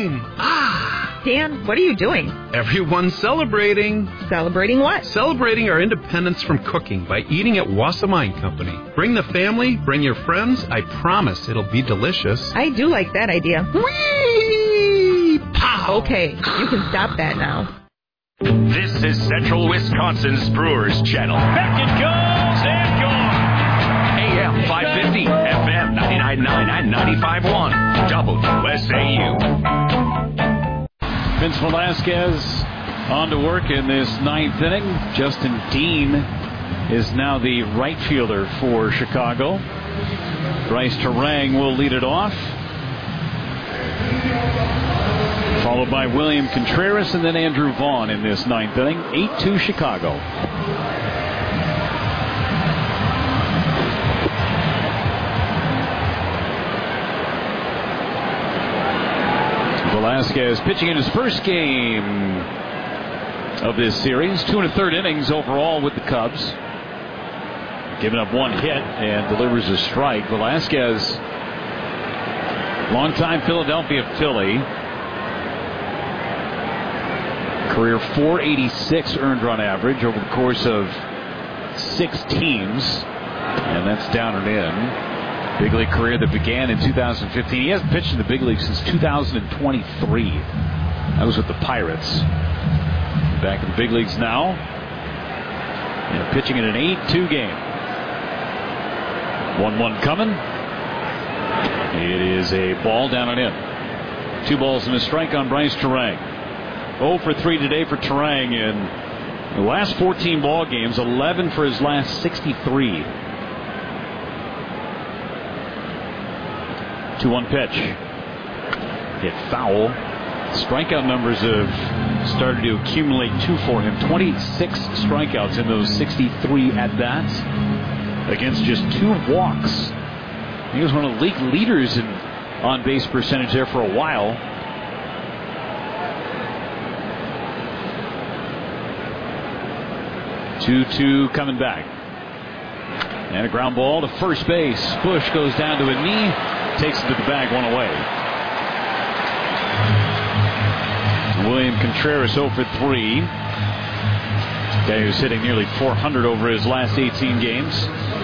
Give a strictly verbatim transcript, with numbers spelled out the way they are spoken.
home. Ah. Dan, what are you doing? Everyone's celebrating. Celebrating what? Celebrating our independence from cooking by eating at Wasserman Company. Bring the family, bring your friends. I promise it'll be delicious. I do like that idea. Whee! Pow! Okay, you can stop that now. This is Central Wisconsin's Brewers Channel. Back it goes and gone. A M five fifty, F M ninety-nine point nine and ninety-five point one. W S A U. Vince Velasquez on to work in this ninth inning. Justin Dean is now the right fielder for Chicago. Bryce Terang will lead it off, followed by William Contreras and then Andrew Vaughn in this ninth inning. eight two Chicago. Velasquez pitching in his first game of this series. Two and a third innings overall with the Cubs. Giving up one hit and delivers a strike. Velasquez, longtime Philadelphia Philly. Career four eighty-six earned run average over the course of six teams. And that's down and in. Big league career that began in two thousand fifteen. He hasn't pitched in the big league since two thousand twenty-three. That was with the Pirates. Back in the big leagues now. And pitching in an eight two game. one one coming. It is a ball down and in. Two balls and a strike on Bryce Terang. oh for three today for Terang in the last fourteen ball games. eleven for his last sixty-three. two one pitch. Hit foul. Strikeout numbers have started to accumulate too for him. twenty-six strikeouts in those sixty-three at-bats against just two walks. He was one of the league leaders in on-base percentage there for a while. two two coming back. And a ground ball to first base. Bush goes down to a knee. Takes it to the bag, one away. William Contreras oh for three. Guy who's hitting nearly four hundred over his last eighteen games.